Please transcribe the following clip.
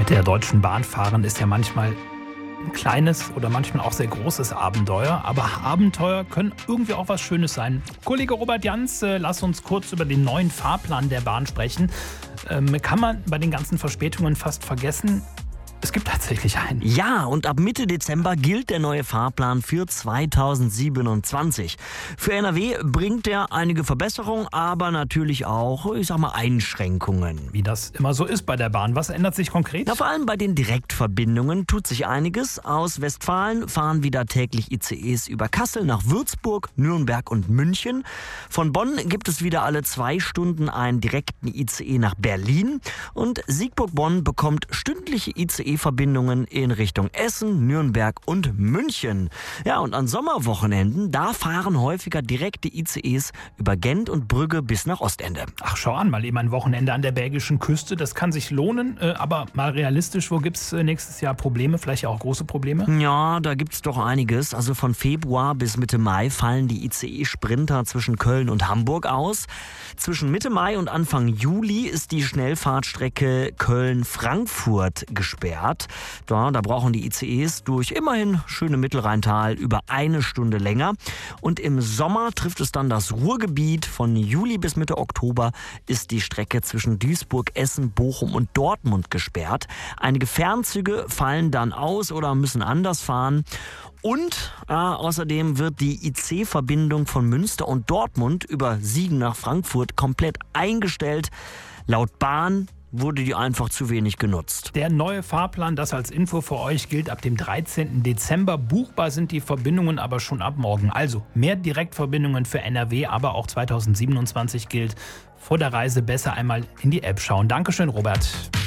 Mit der Deutschen Bahn fahren ist ja manchmal ein kleines oder manchmal auch sehr großes Abenteuer. Aber Abenteuer können irgendwie auch was Schönes sein. Kollege Robert Jans, lass uns kurz über den neuen Fahrplan der Bahn sprechen. Kann man bei den ganzen Verspätungen fast vergessen. Es gibt tatsächlich einen. Ja, und ab Mitte Dezember gilt der neue Fahrplan für 2027. Für NRW bringt er einige Verbesserungen, aber natürlich auch, Einschränkungen. Wie das immer so ist bei der Bahn. Was ändert sich konkret? Na, vor allem bei den Direktverbindungen tut sich einiges. Aus Westfalen fahren wieder täglich ICEs über Kassel nach Würzburg, Nürnberg und München. Von Bonn gibt es wieder alle 2 Stunden einen direkten ICE nach Berlin. Und Siegburg-Bonn bekommt stündliche ICE-Verbindungen in Richtung Essen, Nürnberg und München. Ja, und an Sommerwochenenden, da fahren häufiger direkte ICEs über Gent und Brügge bis nach Ostende. Ach, schau an, mal eben ein Wochenende an der belgischen Küste. Das kann sich lohnen, aber mal realistisch, wo gibt es nächstes Jahr Probleme? Vielleicht auch große Probleme? Ja, da gibt's doch einiges. Also von Februar bis Mitte Mai fallen die ICE-Sprinter zwischen Köln und Hamburg aus. Zwischen Mitte Mai und Anfang Juli ist die Schnellfahrtstrecke Köln-Frankfurt gesperrt. Da brauchen die ICEs durch immerhin schöne Mittelrheintal über 1 Stunde länger. Und im Sommer trifft es dann das Ruhrgebiet. Von Juli bis Mitte Oktober ist die Strecke zwischen Duisburg, Essen, Bochum und Dortmund gesperrt. Einige Fernzüge fallen dann aus oder müssen anders fahren. Und außerdem wird die IC-Verbindung von Münster und Dortmund über Siegen nach Frankfurt komplett eingestellt. Laut Bahn wurde die einfach zu wenig genutzt. Der neue Fahrplan, das als Info für euch, gilt ab dem 13. Dezember. Buchbar sind die Verbindungen aber schon ab morgen. Also mehr Direktverbindungen für NRW, aber auch 2027 gilt. Vor der Reise besser einmal in die App schauen. Dankeschön, Robert.